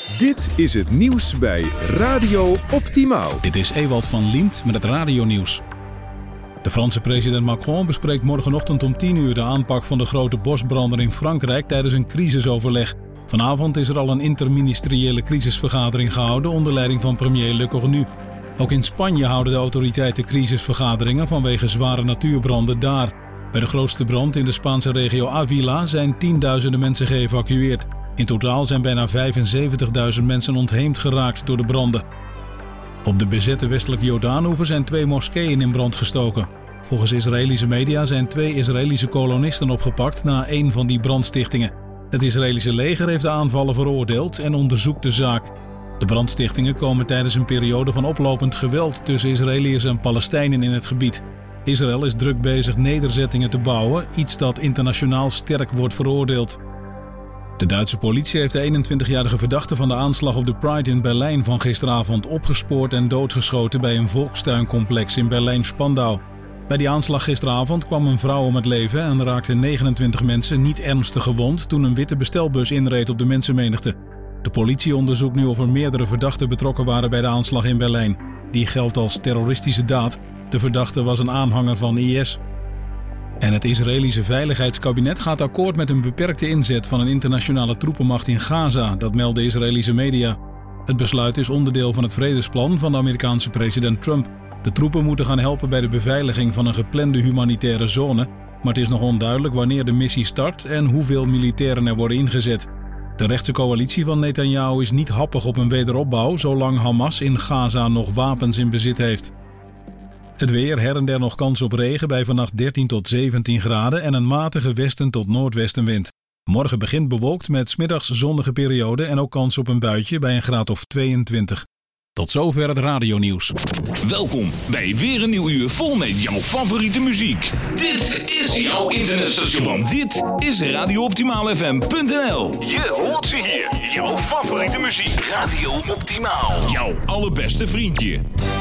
Dit is het nieuws bij Radio Optimaal. Dit is Ewald van Liemt met het radionieuws. De Franse president Macron bespreekt morgenochtend om 10 uur de aanpak van de grote bosbranden in Frankrijk tijdens een crisisoverleg. Vanavond is er al een interministeriële crisisvergadering gehouden onder leiding van premier Le Cornu. Ook in Spanje houden de autoriteiten crisisvergaderingen vanwege zware natuurbranden daar. Bij de grootste brand in de Spaanse regio Ávila zijn tienduizenden mensen geëvacueerd. In totaal zijn bijna 75.000 mensen ontheemd geraakt door de branden. Op de bezette westelijke Jordaanoever zijn 2 moskeeën in brand gestoken. Volgens Israëlische media zijn 2 Israëlische kolonisten opgepakt na een van die brandstichtingen. Het Israëlische leger heeft de aanvallen veroordeeld en onderzoekt de zaak. De brandstichtingen komen tijdens een periode van oplopend geweld tussen Israëliërs en Palestijnen in het gebied. Israël is druk bezig nederzettingen te bouwen, iets dat internationaal sterk wordt veroordeeld. De Duitse politie heeft de 21-jarige verdachte van de aanslag op de Pride in Berlijn van gisteravond opgespoord en doodgeschoten bij een volkstuincomplex in Berlijn-Spandau. Bij die aanslag gisteravond kwam een vrouw om het leven en raakten 29 mensen niet ernstig gewond toen een witte bestelbus inreed op de mensenmenigte. De politie onderzoekt nu of er meerdere verdachten betrokken waren bij de aanslag in Berlijn. Die geldt als terroristische daad. De verdachte was een aanhanger van IS. En het Israëlische Veiligheidskabinet gaat akkoord met een beperkte inzet van een internationale troepenmacht in Gaza, dat melden Israëlische media. Het besluit is onderdeel van het vredesplan van de Amerikaanse president Trump. De troepen moeten gaan helpen bij de beveiliging van een geplande humanitaire zone, maar het is nog onduidelijk wanneer de missie start en hoeveel militairen er worden ingezet. De rechtse coalitie van Netanyahu is niet happig op een wederopbouw zolang Hamas in Gaza nog wapens in bezit heeft. Het weer, her en der nog kans op regen bij vannacht 13 tot 17 graden en een matige westen tot noordwestenwind. Morgen begint bewolkt met 's middags zonnige periode en ook kans op een buitje bij een graad of 22. Tot zover het radionieuws. Welkom bij weer een nieuw uur vol met jouw favoriete muziek. Dit is jouw internetstation. Want dit is radiooptimaalfm.nl. Je hoort ze hier. Jouw favoriete muziek. Radio Optimaal. Jouw allerbeste vriendje.